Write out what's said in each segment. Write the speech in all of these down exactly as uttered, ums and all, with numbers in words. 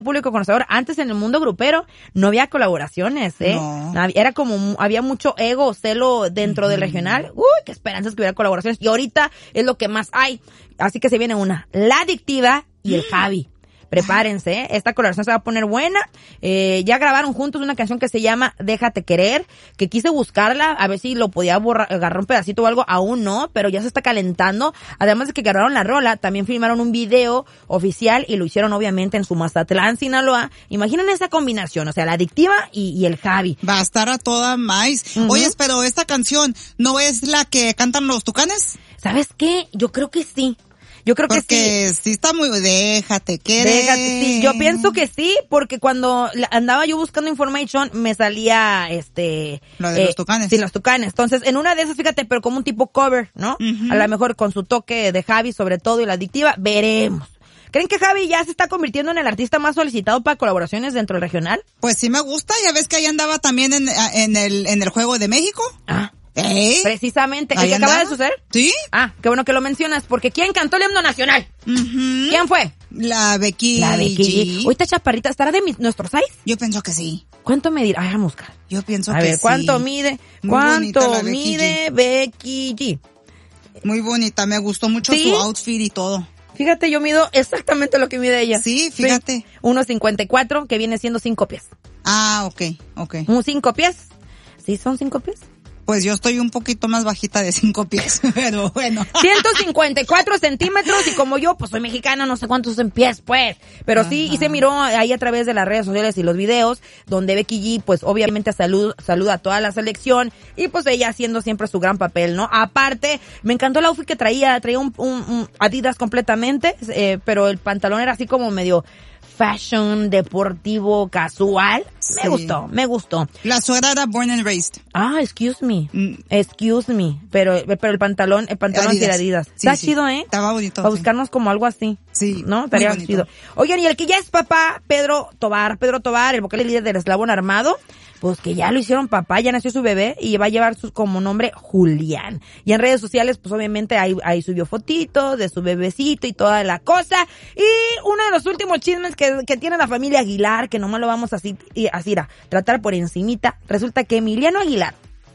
público conocedor. Antes en el mundo grupero no había colaboraciones, ¿eh? No. Era como, había mucho ego o celo dentro mm. del regional. Uy, qué esperanzas que hubiera colaboraciones. Y ahorita es lo que más hay. Así que se viene una, La Adictiva y el Javi. Prepárense, ¿eh? Esta colaboración se va a poner buena. Eh, ya grabaron juntos una canción que se llama Déjate Querer, que quise buscarla, a ver si lo podía borrar, agarrar un pedacito o algo, aún no, pero ya se está calentando. Además de que grabaron la rola, también filmaron un video oficial y lo hicieron obviamente en su Mazatlán, Sinaloa. Imaginen esa combinación, o sea, La Adictiva y, y el Javi. Va a estar a toda más. Uh-huh. Oye, pero esta canción, ¿no es la que cantan los Tucanes? ¿Sabes qué? Yo creo que sí. Yo creo porque que sí. sí está muy, déjate querer. Déjate, sí, yo pienso que sí, porque cuando andaba yo buscando information, me salía, este... Lo de eh, los Tucanes. Sí, los Tucanes. Entonces, en una de esas, fíjate, pero como un tipo cover, ¿no? Uh-huh. A lo mejor con su toque de Javi, sobre todo, y La Adictiva, veremos. ¿Creen que Javi ya se está convirtiendo en el artista más solicitado para colaboraciones dentro del regional? Pues sí me gusta, ya ves que ahí andaba también en, en el, en el Juego de México. Ah. ¿Eh? Precisamente, ¿el que acaba de suceder? ¿Sí? Ah, qué bueno que lo mencionas, porque ¿quién cantó el himno nacional? Uh-huh. ¿Quién fue? La Becky La Becky G. Hoy esta chaparrita, ¿estará de mi, nuestro size? Yo pienso que sí. ¿Cuánto medirá? Ay, vamos a buscar. Yo pienso a que ver, sí. ¿cuánto mide? Muy ¿Cuánto mide Becky G? Muy bonita, me gustó mucho ¿sí? su outfit y todo. Fíjate, yo mido exactamente lo que mide ella. Sí, fíjate. Sí. uno cincuenta y cuatro, que viene siendo cinco pies. Ah, ok, ok. ¿Un cinco pies? ¿Sí son cinco pies? Pues yo estoy un poquito más bajita de cinco pies, pero bueno. ciento cincuenta y cuatro centímetros y como yo, pues soy mexicana, no sé cuántos en pies, pues. Pero sí, y se miró ahí a través de las redes sociales y los videos, donde Becky G, pues obviamente salud, saluda a toda la selección y pues ella haciendo siempre su gran papel, ¿no? Aparte, me encantó el outfit que traía, traía un, un, un Adidas completamente, eh, pero el pantalón era así como medio fashion, deportivo, casual. Me sí. gustó, me gustó. La suegra era born and raised. Ah, excuse me. Mm. Excuse me. Pero, pero el pantalón, el pantalón Adidas. Sí era Adidas. Sí, Está sí. chido, ¿eh? Estaba bonito. Para sí. buscarnos como algo así. Sí. ¿No? Estaría chido. Oigan, y el que ya es papá, Pedro Tobar, Pedro Tobar, el vocal y líder del Eslabón Armado, pues que ya lo hicieron papá, ya nació su bebé y va a llevar su, como nombre Julián. Y en redes sociales, pues obviamente ahí, ahí subió fotitos de su bebecito y toda la cosa. Y uno de los últimos chismes que, que tiene la familia Aguilar, que nomás lo vamos así, así a tratar por encimita, resulta que Emiliano Aguilar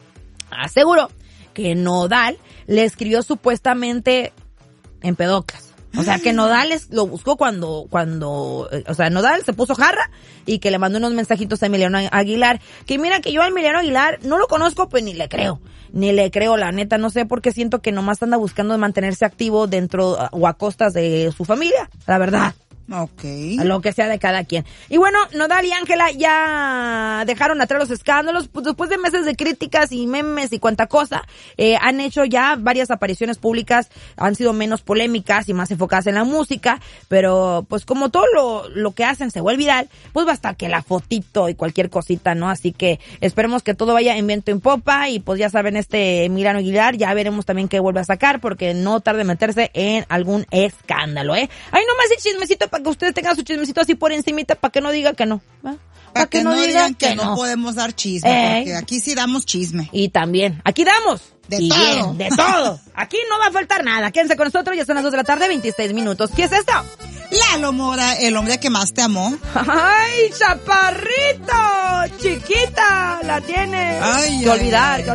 aseguró que Nodal le escribió supuestamente en pedocas. O sea, que Nodal es, lo buscó cuando, cuando, o sea, Nodal se puso jarra y que le mandó unos mensajitos a Emiliano Aguilar. Que mira que yo a Emiliano Aguilar no lo conozco, pues ni le creo. Ni le creo, la neta, no sé por qué siento que nomás anda buscando mantenerse activo dentro o a costas de su familia, la verdad. Okay. A lo que sea de cada quien. Y bueno, Nodal y Ángela ya dejaron atrás los escándalos, pues después de meses de críticas y memes y cuanta cosa, eh, han hecho ya varias apariciones públicas, han sido menos polémicas y más enfocadas en la música, pero pues como todo lo, lo que hacen se vuelve viral, pues basta que la fotito y cualquier cosita, ¿no? Así que esperemos que todo vaya en viento en popa y pues ya saben, este Emiliano Aguilar, ya veremos también qué vuelve a sacar porque no tarde en meterse en algún escándalo, ¿eh? Ay, nomás el chismecito para que ustedes tengan su chismecito así por encimita, para que no digan que no. Para pa que, que no digan que, que no. no podemos dar chisme, eh. porque aquí sí damos chisme. Y también, aquí damos. De y todo. Bien, de todo. Aquí no va a faltar nada. Quédense con nosotros, ya son las dos de la tarde, veintiséis minutos. ¿Qué es esto? Lalo Mora, el hombre que más te amó. ¡Ay, chaparrito! Chiquita, la tiene. Ay, que ay, olvidar, ay. que